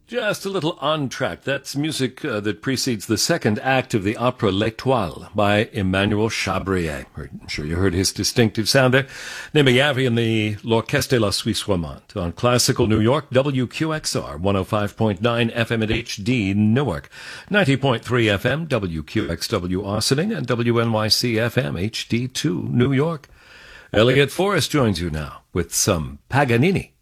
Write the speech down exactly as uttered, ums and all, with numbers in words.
Just a little entr'acte. That's music uh, that precedes the second act of the opera L'Étoile by Emmanuel Chabrier. I'm sure you heard his distinctive sound there. Nemeyari and the L'Orchestre de la Suisse Romande on Classical New York, W Q X R, one oh five point nine F M at H D Newark, ninety point three F M, W Q X W Austining, and W N Y C F M H D two New York. Elliot Forrest joins you now with some Paganini.